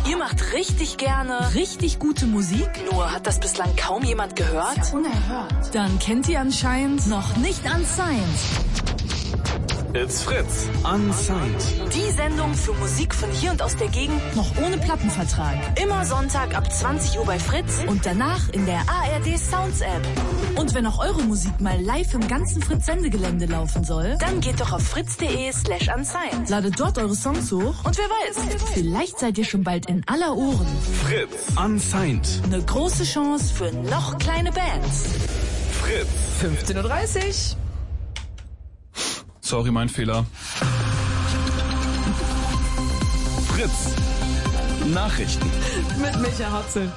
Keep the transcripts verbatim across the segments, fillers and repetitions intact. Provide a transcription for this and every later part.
Ihr macht richtig gerne richtig gute Musik, nur hat das bislang kaum jemand gehört? Das ist ja unerhört. Dann kennt ihr anscheinend noch nicht Unsigned. It's Fritz. Unsigned. Die Sendung für Musik von hier und aus der Gegend. Noch ohne Plattenvertrag. Immer Sonntag ab zwanzig Uhr bei Fritz. Und danach in der A R D Sounds App. Und wenn auch eure Musik mal live im ganzen Fritz-Sendegelände laufen soll, dann geht doch auf fritz.de slash unsigned. Ladet dort eure Songs hoch. Und wer weiß, vielleicht seid ihr schon bald in aller Ohren. Fritz. Unsigned. Eine große Chance für noch kleine Bands. Fritz. fünfzehn Uhr dreißig. Sorry, mein Fehler. Fritz. Nachrichten. Mit Micha Hotzel.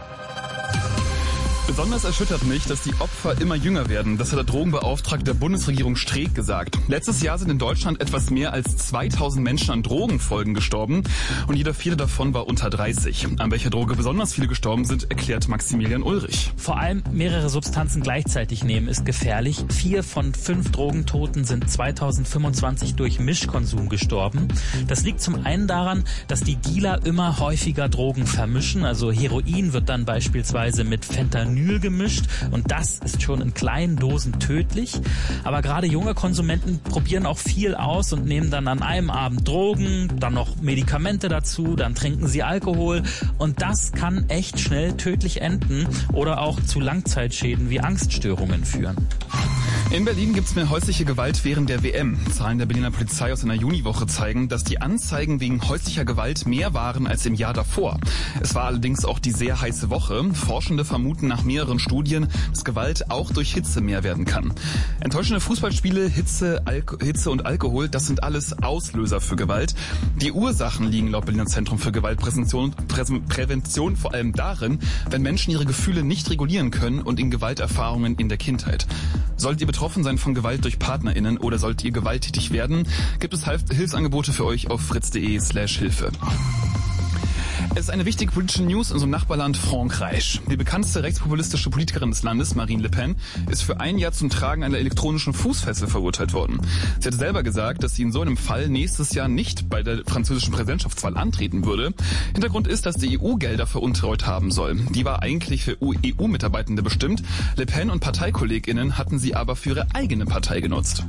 Besonders erschüttert mich, dass die Opfer immer jünger werden. Das hat der Drogenbeauftragte der Bundesregierung Streeck gesagt. Letztes Jahr sind in Deutschland etwas mehr als zweitausend Menschen an Drogenfolgen gestorben und jeder vierte davon war unter dreißig. An welcher Droge besonders viele gestorben sind, erklärt Maximilian Ulrich. Vor allem mehrere Substanzen gleichzeitig nehmen ist gefährlich. Vier von fünf Drogentoten sind zweitausendfünfundzwanzig durch Mischkonsum gestorben. Das liegt zum einen daran, dass die Dealer immer häufiger Drogen vermischen. Also Heroin wird dann beispielsweise mit Fentanyl gemischt und das ist schon in kleinen Dosen tödlich. Aber gerade junge Konsumenten probieren auch viel aus und nehmen dann an einem Abend Drogen, dann noch Medikamente dazu, dann trinken sie Alkohol und das kann echt schnell tödlich enden oder auch zu Langzeitschäden wie Angststörungen führen. In Berlin gibt es mehr häusliche Gewalt während der W M. Zahlen der Berliner Polizei aus einer Juniwoche zeigen, dass die Anzeigen wegen häuslicher Gewalt mehr waren als im Jahr davor. Es war allerdings auch die sehr heiße Woche. Forschende vermuten nach mehreren Studien, dass Gewalt auch durch Hitze mehr werden kann. Enttäuschende Fußballspiele, Hitze, Alko- Hitze und Alkohol, das sind alles Auslöser für Gewalt. Die Ursachen liegen laut Berliner Zentrum für Gewaltprävention Prä- Prävention vor allem darin, wenn Menschen ihre Gefühle nicht regulieren können und in Gewalterfahrungen in der Kindheit. Solltet ihr betroffen sein von Gewalt durch PartnerInnen oder solltet ihr gewalttätig werden, gibt es Hilfsangebote für euch auf fritz.de slash Hilfe. Es ist eine wichtige politische News in unserem Nachbarland Frankreich. Die bekannteste rechtspopulistische Politikerin des Landes, Marine Le Pen, ist für ein Jahr zum Tragen einer elektronischen Fußfessel verurteilt worden. Sie hatte selber gesagt, dass sie in so einem Fall nächstes Jahr nicht bei der französischen Präsidentschaftswahl antreten würde. Hintergrund ist, dass die E U-Gelder veruntreut haben soll. Die war eigentlich für E U-Mitarbeitende bestimmt. Le Pen und ParteikollegInnen hatten sie aber für ihre eigene Partei genutzt.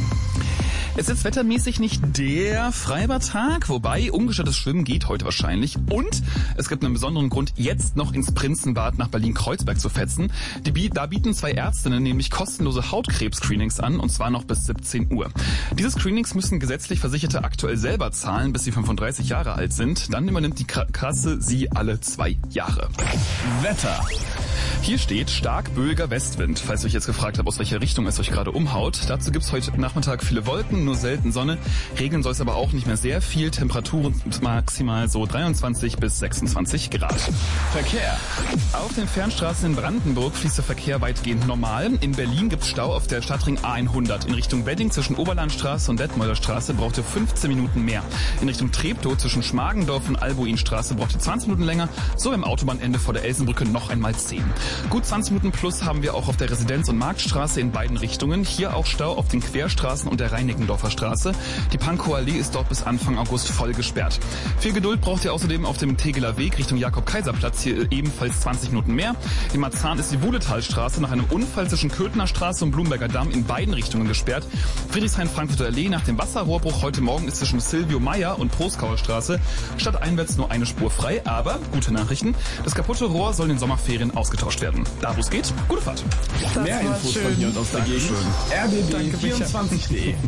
Es ist wettermäßig nicht der Freibadtag, wobei ungestörtes Schwimmen geht heute wahrscheinlich. Und es gibt einen besonderen Grund, jetzt noch ins Prinzenbad nach Berlin-Kreuzberg zu fetzen. Die, da bieten zwei Ärztinnen nämlich kostenlose Hautkrebs-Screenings an, und zwar noch bis siebzehn Uhr. Diese Screenings müssen gesetzlich Versicherte aktuell selber zahlen, bis sie fünfunddreißig Jahre alt sind. Dann übernimmt die Kasse sie alle zwei Jahre. Wetter. Hier steht stark böiger Westwind. Falls ihr euch jetzt gefragt habt, aus welcher Richtung es euch gerade umhaut. Dazu gibt's heute Nachmittag viele Wolken, nur selten Sonne. Regnen soll es aber auch nicht mehr sehr viel. Temperaturen maximal so dreiundzwanzig bis sechsundzwanzig Grad. Verkehr. Auf den Fernstraßen in Brandenburg fließt der Verkehr weitgehend normal. In Berlin gibt's Stau auf der Stadtring A hundert. In Richtung Wedding zwischen Oberlandstraße und Detmolder Straße braucht ihr fünfzehn Minuten mehr. In Richtung Treptow zwischen Schmargendorf und Albuinstraße braucht ihr zwanzig Minuten länger. So beim Autobahnende vor der Elsenbrücke noch einmal zehn. Gut zwanzig Minuten plus haben wir auch auf der Residenz- und Marktstraße in beiden Richtungen. Hier auch Stau auf den Querstraßen und der Reinickendorfer Straße. Die Pankower Allee ist dort bis Anfang August voll gesperrt. Viel Geduld braucht ihr außerdem auf dem Tegeler Weg Richtung Jakob-Kaiser-Platz. Hier ebenfalls zwanzig Minuten mehr. In Marzahn ist die Wuhletalstraße nach einem Unfall zwischen Köthner Straße und Blumberger Damm in beiden Richtungen gesperrt. Friedrichshain-Frankfurter Allee nach dem Wasserrohrbruch heute Morgen ist zwischen Silvio Meyer und Proskauer Straße stadteinwärts nur eine Spur frei. Aber, gute Nachrichten, das kaputte Rohr soll in den Sommerferien ausgetauscht werden. Da, wo es geht, gute Fahrt. Das Mehr Infos schön. Von hier und aus der Gegend. r b b vierundzwanzig punkt de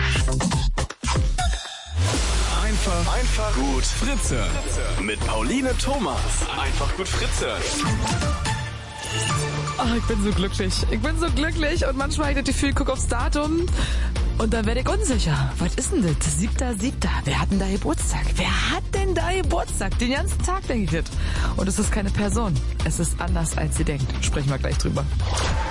Einfach, einfach gut Fritze. Mit Pauline Thomas. Einfach gut Fritze. Oh, ich bin so glücklich. Ich bin so glücklich und manchmal habe ich das Gefühl, ich gucke aufs Datum und dann werde ich unsicher. Was ist denn das? Siebter, siebter. Wer hat denn da Geburtstag? Wer hat denn da Geburtstag? Den ganzen Tag denke ich das. Und es ist keine Person. Es ist anders, als sie denkt. Sprechen wir gleich drüber.